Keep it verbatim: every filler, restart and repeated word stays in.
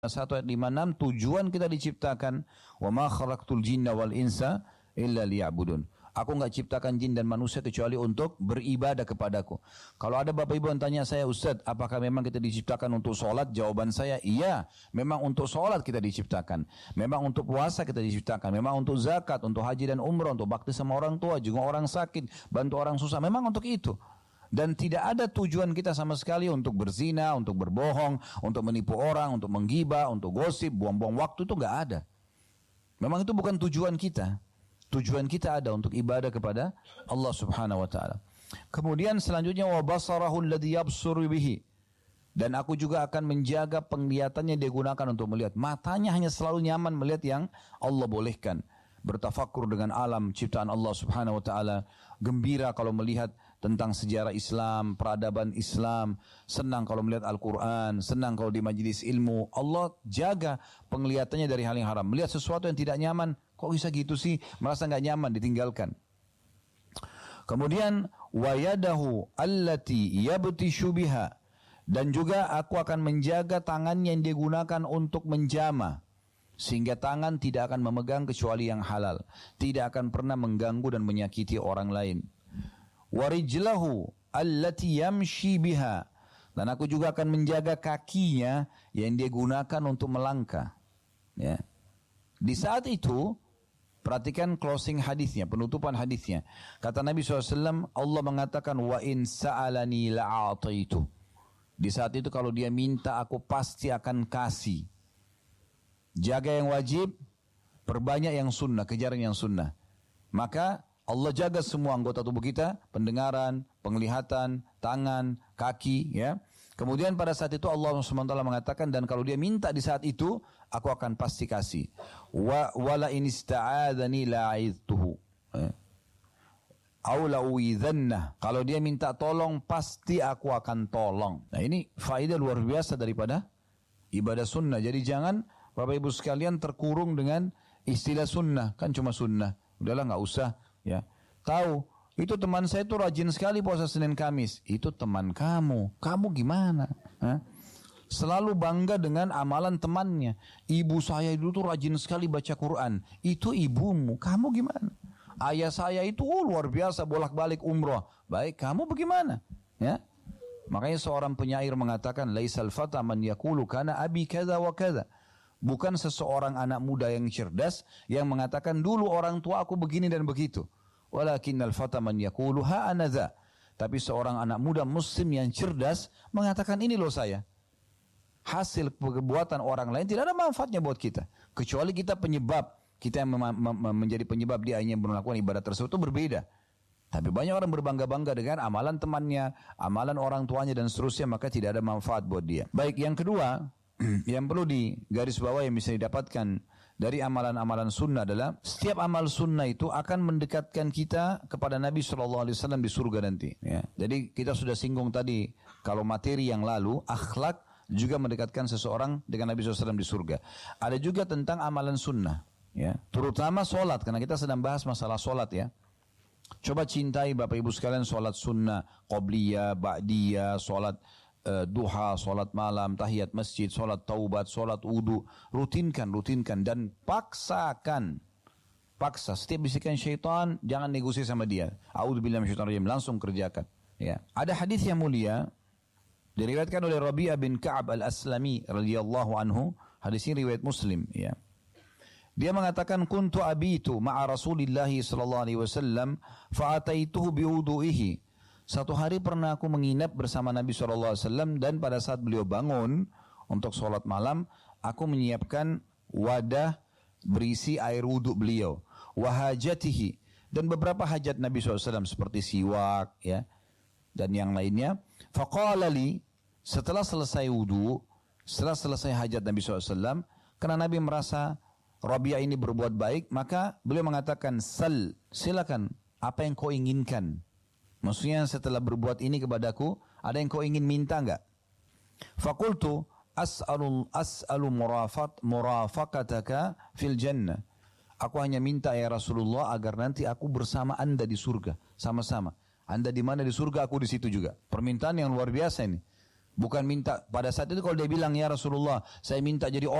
satu ayat lima puluh enam tujuan kita diciptakan wa ma khalaqtul jinna wal insa illa liya'budun. Aku enggak ciptakan jin dan manusia kecuali untuk beribadah kepadaku. Kalau ada Bapak Ibu yang tanya saya, Ustaz, apakah memang kita diciptakan untuk sholat? Jawaban saya, iya. Memang untuk sholat kita diciptakan. Memang untuk puasa kita diciptakan. Memang untuk zakat, untuk haji dan umrah, untuk bakti sama orang tua, juga orang sakit, bantu orang susah. Memang untuk itu. Dan tidak ada tujuan kita sama sekali untuk berzina, untuk berbohong, untuk menipu orang, untuk menggibah, untuk gosip, buang-buang waktu, itu enggak ada. Memang itu bukan tujuan kita. Tujuan kita ada untuk ibadah kepada Allah Subhanahu wa taala. Kemudian selanjutnya wa basarahu alladhi yabsuru bihi. Dan aku juga akan menjaga penglihatannya dia gunakan untuk melihat. Matanya hanya selalu nyaman melihat yang Allah bolehkan. Bertafakur dengan alam ciptaan Allah Subhanahu wa taala, gembira kalau melihat tentang sejarah Islam, peradaban Islam, senang kalau melihat Al-Qur'an, senang kalau di majelis ilmu. Allah jaga penglihatannya dari hal yang haram. Melihat sesuatu yang tidak nyaman, kok bisa gitu sih? Merasa enggak nyaman, ditinggalkan. Kemudian wa yadahu allati yabtishu biha, dan juga aku akan menjaga tangannya yang digunakan untuk menjamah. Sehingga tangan tidak akan memegang kecuali yang halal. Tidak akan pernah mengganggu dan menyakiti orang lain. Warijlahu allati yamshi biha. Dan aku juga akan menjaga kakinya yang dia gunakan untuk melangkah. Ya. Di saat itu, perhatikan closing hadisnya, penutupan hadisnya. Kata Nabi shallallahu alaihi wasallam, Allah mengatakan, wa in sa'alani la'ataitu. Di saat itu kalau dia minta, aku pasti akan kasih. Jaga yang wajib, perbanyak yang sunnah, kejar yang sunnah. Maka Allah jaga semua anggota tubuh kita, pendengaran, penglihatan, tangan, kaki, ya. Kemudian pada saat itu Allah subhanahu wa taala mengatakan, dan kalau dia minta di saat itu, aku akan pasti kasih. Wa wala in ista'adzani la'idtuhu. Au la'uidhanna. Kalau dia minta tolong, pasti aku akan tolong. Nah, ini faedah luar biasa daripada ibadah sunnah. Jadi jangan Bapak Ibu sekalian terkurung dengan istilah sunnah. Kan cuma sunnah. Udahlah nggak usah. Ya, tahu itu teman saya itu rajin sekali puasa Senin Kamis. Itu teman kamu. Kamu gimana? Hah? Selalu bangga dengan amalan temannya. Ibu saya dulu tuh rajin sekali baca Quran. Itu ibumu. Kamu gimana? Ayah saya itu oh, luar biasa bolak-balik umrah. Baik, kamu bagaimana? Ya. Makanya seorang penyair mengatakan, laisal fata man yaqulu kana abi kadza wa kadza. Bukan seseorang anak muda yang cerdas yang mengatakan dulu orang tua aku begini dan begitu. Walakinnal fata man yaqulu ha anadza. Tapi seorang anak muda muslim yang cerdas mengatakan ini loh saya. Hasil perbuatan orang lain tidak ada manfaatnya buat kita. Kecuali kita penyebab. Kita yang mem- mem- menjadi penyebab dia hanya melakukan ibadah tersebut itu berbeda. Tapi banyak orang berbangga-bangga dengan amalan temannya, amalan orang tuanya dan seterusnya, maka tidak ada manfaat buat dia. Baik, yang kedua, yang perlu di garis bawah yang bisa didapatkan dari amalan-amalan sunnah adalah setiap amal sunnah itu akan mendekatkan kita kepada Nabi shallallahu alaihi wasallam di surga nanti. Ya. Jadi kita sudah singgung tadi kalau materi yang lalu akhlak juga mendekatkan seseorang dengan Nabi shallallahu alaihi wasallam di surga. Ada juga tentang amalan sunnah, ya. Terutama solat karena kita sedang bahas masalah solat ya. Coba cintai Bapak Ibu sekalian solat sunnah, qobliyah, ba'diyah, solat Uh, duha, solat malam, tahiyat masjid, solat taubat, solat wudu, rutinkan, rutinkan dan paksakan, paksa. Setiap bisikan syaitan jangan negosiasi sama dia. A'udzubillahi minasyaitonir rajim, langsung kerjakan. Ya. Ada hadis yang mulia diriwayatkan oleh Rabi'ah bin Ka'ab al-Aslami radhiyallahu anhu. Hadis ini riwayat Muslim. Ya. Dia mengatakan kuntu abitu ma'a Rasulillah sallallahu alaihi wasallam fa'ataituhu biwudu'ihi. Satu hari pernah aku menginap bersama Nabi shallallahu alaihi wasallam dan pada saat beliau bangun untuk sholat malam, aku menyiapkan wadah berisi air wudhu beliau. Wahajatihi, dan beberapa hajat Nabi shallallahu alaihi wasallam seperti siwak ya, dan yang lainnya. Faqala li, setelah selesai wudhu, setelah selesai hajat Nabi shallallahu alaihi wasallam, karena Nabi merasa Rabi'ah ini berbuat baik, maka beliau mengatakan, sal, silakan, apa yang kau inginkan. Maksudnya setelah berbuat ini kepadaku, ada yang kau ingin minta enggak? Fakultu as'alu as'alu murafat murafaqataka fil jannah. Aku hanya minta ya Rasulullah agar nanti aku bersama Anda di surga, sama-sama. Anda di mana di surga, aku di situ juga. Permintaan yang luar biasa ini. Bukan minta pada saat itu kalau dia bilang ya Rasulullah, saya minta jadi orang